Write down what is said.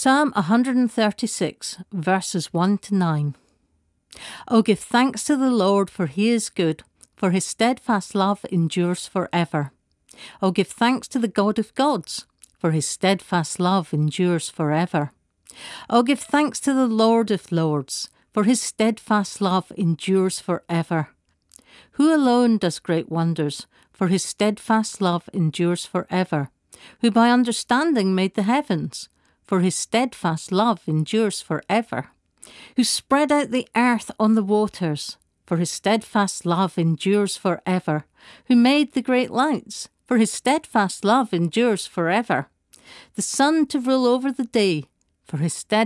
Psalm 136, verses 1 to 9. O give thanks to the Lord, for he is good, for his steadfast love endures forever. O give thanks to the God of gods, for his steadfast love endures forever. O give thanks to the Lord of lords, for his steadfast love endures forever. Who alone does great wonders, for his steadfast love endures forever. Who by understanding made the heavens, for his steadfast love endures forever. Who spread out the earth on the waters, for his steadfast love endures forever. Who made the great lights, for his steadfast love endures forever. The sun to rule over the day, for his steadfast